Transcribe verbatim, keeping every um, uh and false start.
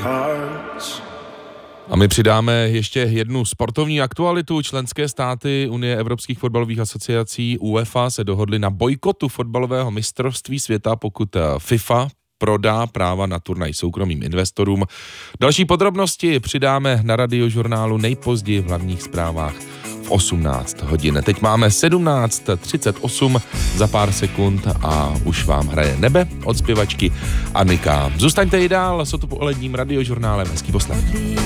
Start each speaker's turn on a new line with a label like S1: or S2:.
S1: A my přidáme ještě jednu sportovní aktualitu. Členské státy Unie evropských fotbalových asociací UEFA se dohodly na bojkotu fotbalového mistrovství světa, pokud FIFA prodá práva na turnaj soukromým investorům. Další podrobnosti přidáme na Radiožurnálu nejpozději v hlavních zprávách v osmnáct hodin. Teď máme sedmnáct třicet osm, za pár sekund a už vám hraje Nebe od zpěvačky Anika. Zůstaňte i dál s odpoledním Radiožurnálem. Hezký poslech.